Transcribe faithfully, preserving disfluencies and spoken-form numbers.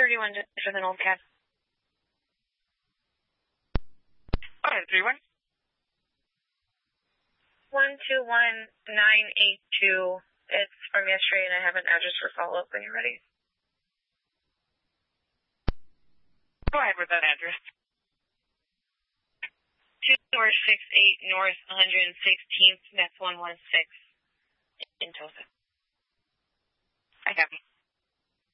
thirty-one just with an old cab. Go ahead, three one. one two one nine eight two. It's from yesterday, and I have an address for follow-up when you're ready. Go ahead with that address. two four six eight North one hundred sixteenth. That's one one six in Tulsa. I have you.